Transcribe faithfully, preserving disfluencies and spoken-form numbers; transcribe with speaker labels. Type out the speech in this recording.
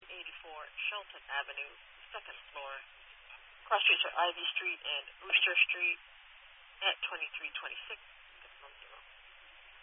Speaker 1: eighty-four Shelton Avenue, second floor. Cross streets are Ivy Street and Worcester Street at twenty-three twenty-six.